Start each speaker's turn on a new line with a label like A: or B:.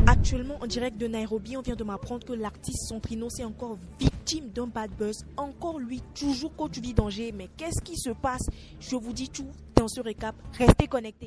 A: Actuellement, en direct de Nairobi, on vient de m'apprendre que l'artiste Centrino est encore victime d'un bad buzz. Encore lui, toujours coach du danger. Mais qu'est-ce qui se passe? Je vous dis tout dans ce récap. Restez connectés.